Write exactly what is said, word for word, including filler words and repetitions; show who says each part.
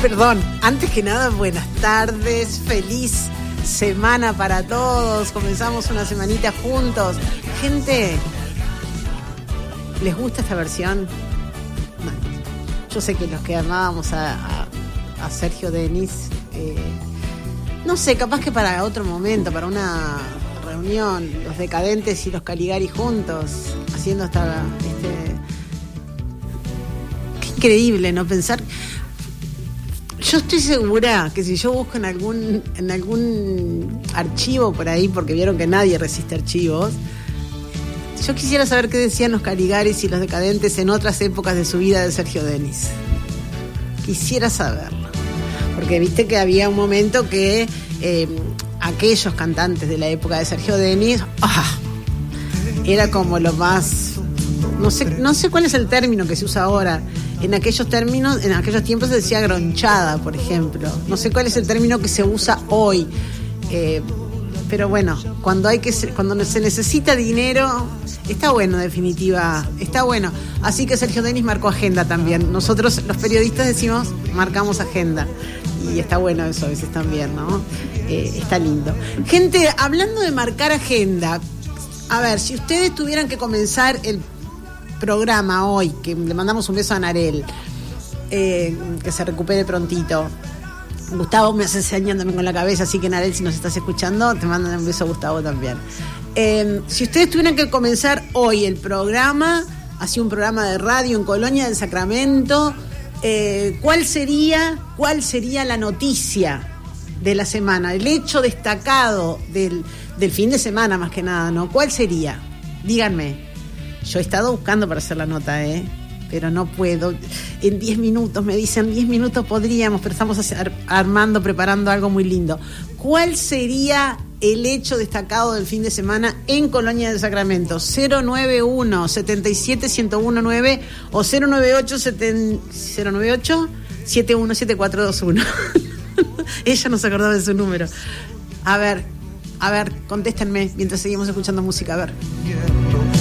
Speaker 1: Perdón, antes que nada, buenas tardes, feliz semana para todos. Comenzamos una semanita juntos. Gente, ¿les gusta esta versión? Bueno, yo sé que los que amábamos a, a, a Sergio Denis, eh, no sé, capaz que para otro momento, para una reunión, los Decadentes y los Caligari juntos, haciendo esta... Este, qué increíble, ¿no? Pensar... Yo estoy segura que si yo busco en algún en algún archivo por ahí, porque vieron que nadie resiste archivos, yo quisiera saber qué decían los Caligaris y los Decadentes en otras épocas de su vida de Sergio Denis. Quisiera saberlo. Porque viste que había un momento que eh, aquellos cantantes de la época de Sergio Denis, ¡ah!, era como lo más... No sé, no sé cuál es el término que se usa ahora. En aquellos términos, en aquellos tiempos se decía gronchada, por ejemplo. No sé cuál es el término que se usa hoy. Eh, pero bueno, cuando hay que cuando se necesita dinero, está bueno, en definitiva, está bueno. Así que Sergio Denis marcó agenda también. Nosotros, los periodistas, decimos, marcamos agenda. Y está bueno eso a veces también, ¿no? Eh, está lindo. Gente, hablando de marcar agenda, a ver, si ustedes tuvieran que comenzar el programa hoy, que le mandamos un beso a Narel, eh, que se recupere prontito. Gustavo me hace señándome con la cabeza, así que Narel, si nos estás escuchando, te mandan un beso a Gustavo también. Eh, si ustedes tuvieran que comenzar hoy el programa, así un programa de radio en Colonia del Sacramento, eh, ¿cuál sería, cuál sería la noticia de la semana? El hecho destacado del, del fin de semana, más que nada, ¿no? ¿Cuál sería? Díganme. Yo he estado buscando para hacer la nota, ¿eh? Pero no puedo. En diez minutos, me dicen, diez minutos podríamos, pero estamos hacer, armando, preparando algo muy lindo. ¿Cuál sería el hecho destacado del fin de semana en Colonia del Sacramento? cero nueve uno, siete siete, uno cero uno nueve o cero nueve ocho, siete uno siete cuatro dos uno. Ella no se acordaba de su número. A ver, a ver, contéstenme mientras seguimos escuchando música, a ver.